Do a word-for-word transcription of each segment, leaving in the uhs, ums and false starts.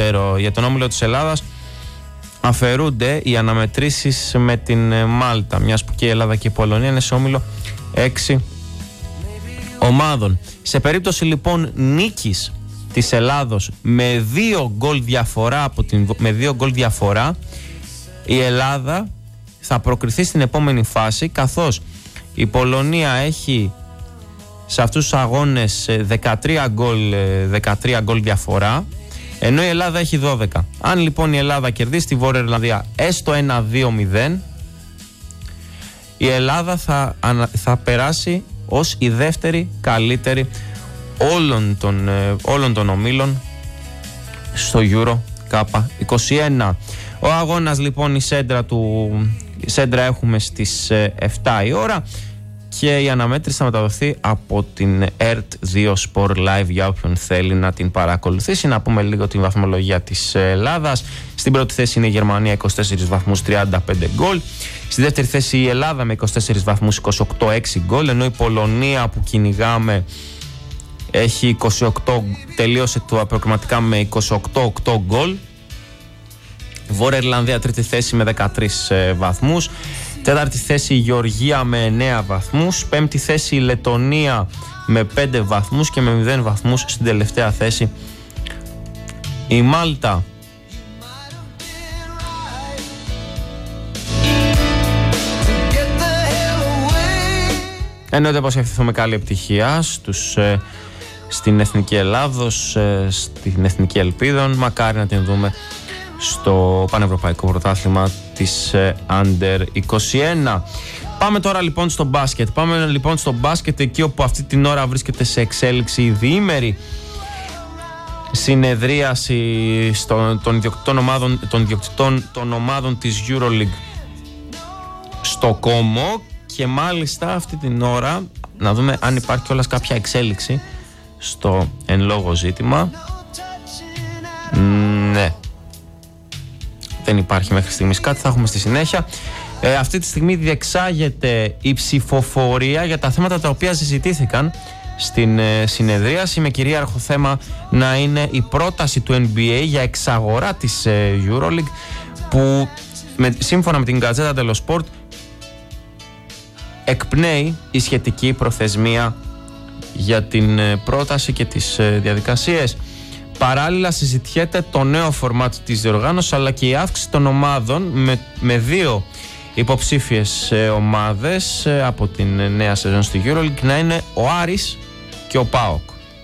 δεύτερο, για τον όμιλο της Ελλάδας αφαιρούνται οι αναμετρήσεις με την Μάλτα, μιας που και η Ελλάδα και η Πολωνία είναι σε όμιλο έξι ομάδων. Σε περίπτωση λοιπόν νίκης της Ελλάδος με δύο γκολ διαφορά, από την, με δύο γκολ διαφορά η Ελλάδα θα προκριθεί στην επόμενη φάση, καθώς η Πολωνία έχει σε αυτούς τους αγώνες δεκατρία γκολ, δεκατρία γκολ διαφορά, ενώ η Ελλάδα έχει δώδεκα. Αν λοιπόν η Ελλάδα κερδίσει τη Βόρεια Ιρλανδία έστω ένα δύο μηδέν, η Ελλάδα θα, θα περάσει ως η δεύτερη καλύτερη όλων των, όλων των ομίλων στο Euro Cup είκοσι ένα. Ο αγώνας λοιπόν, η σέντρα, του, η σέντρα έχουμε στις εφτά η ώρα και η αναμέτρηση θα μεταδοθεί από την ΕΡΤ δύο Sport Live για όποιον θέλει να την παρακολουθήσει. Να πούμε λίγο την βαθμολογία της Ελλάδας. Στην πρώτη θέση είναι η Γερμανία, είκοσι τέσσερις βαθμούς, τριάντα πέντε γκολ. Στη δεύτερη θέση η Ελλάδα με είκοσι τέσσερις βαθμούς, είκοσι οκτώ, έξι γκολ, ενώ η Πολωνία που κυνηγάμε έχει είκοσι οκτώ, τελείωσε το προκριματικά με είκοσι οκτώ, οκτώ γκολ. Βόρεια Ιρλανδία τρίτη θέση με δεκατρείς βαθμούς. Τέταρτη θέση η Γεωργία με εννέα βαθμούς. Πέμπτη θέση η Λετονία με πέντε βαθμούς και με μηδέν βαθμούς στην τελευταία θέση η Μάλτα. Εννοείται πως ευχηθούμε καλή επιτυχία στους, ε, στην Εθνική Ελλάδος, ε, στην Εθνική Ελπίδων. Μακάρι να την δούμε στο Πανευρωπαϊκό Πρωτάθλημα της ε, Under είκοσι ένα. Πάμε τώρα λοιπόν στο μπάσκετ. Πάμε λοιπόν στο μπάσκετ, εκεί όπου αυτή την ώρα βρίσκεται σε εξέλιξη η διήμερη συνεδρίαση στο, των, ιδιοκτητών ομάδων, των ιδιοκτητών των ομάδων της EuroLeague στο Κόμο, και μάλιστα αυτή την ώρα να δούμε αν υπάρχει κιόλας κάποια εξέλιξη στο εν λόγω ζήτημα. Ναι, δεν υπάρχει μέχρι στιγμής κάτι, θα έχουμε στη συνέχεια. Ε, αυτή τη στιγμή διεξάγεται η ψηφοφορία για τα θέματα τα οποία συζητήθηκαν στην ε, συνεδρίαση, με κυρίαρχο θέμα να είναι η πρόταση του N B A για εξαγορά της ε, EuroLeague, που με, σύμφωνα με την Gazzetta dello Sport εκπνέει η σχετική προθεσμία για την ε, πρόταση και τις ε, διαδικασίες. Παράλληλα συζητιέται το νέο φορμάτ της διοργάνωσης, αλλά και η αύξηση των ομάδων με, με δύο υποψήφιες ε, ομάδες ε, από την ε, νέα σεζόν στη EuroLeague να είναι ο Άρης και ο ΠΑΟΚ.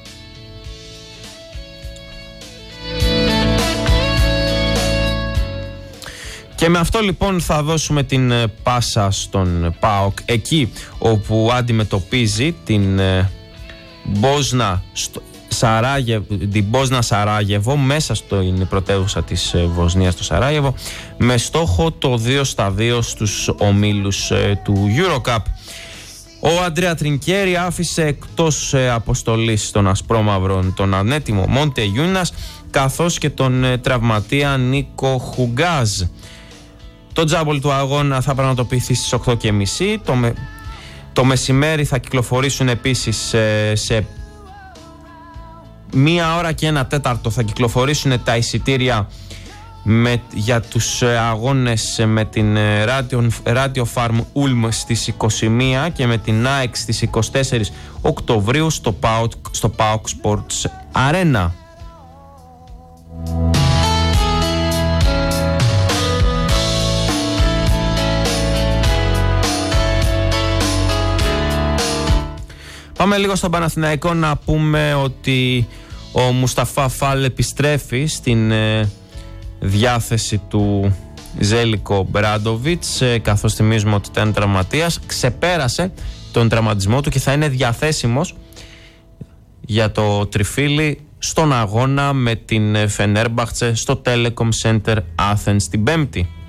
Και με αυτό λοιπόν θα δώσουμε την ε, πάσα στον ΠΑΟΚ, εκεί όπου αντιμετωπίζει την ε, Μπόσνα στο Σαράγεβο, την Μπόσνα Σαράγεβο, μέσα στην πρωτεύουσα της Βοσνίας, το Σαράγεβο, με στόχο το δύο στα δύο στους ομίλους ε, του EuroCup. Ο Αντρέα Τρινκέρι άφησε εκτός ε, αποστολής των ασπρόμαυρων τον ανέτοιμο Μόντε Γιούνας, καθώς και τον ε, τραυματία Νίκο Χουγκάζ. Το τζάμπολ του αγώνα θα πραγματοποιηθεί στις οκτώ και μισή. Το, με, το μεσημέρι θα κυκλοφορήσουν επίσης ε, σε μία ώρα και ένα τέταρτο θα κυκλοφορήσουν τα εισιτήρια με, για τους αγώνες με την Radio, Radio Farm Ulm στις είκοσι μία και με την ΑΕΚ στις είκοσι τέσσερις Οκτωβρίου στο ΠΑΟΚ, στο ΠΑΟΚ Sports Arena. Πάμε λίγο στον Παναθηναϊκό, να πούμε ότι ο Μουσταφά Φαλ επιστρέφει στην ε, διάθεση του Ζέλικο Μπράντοβιτς, ε, καθώς θυμίζουμε ότι ήταν τραυματίας, ξεπέρασε τον τραυματισμό του και θα είναι διαθέσιμος για το τριφύλι στον αγώνα με την Φενέρμπαχτσε στο Telecom Center Athens την Πέμπτη.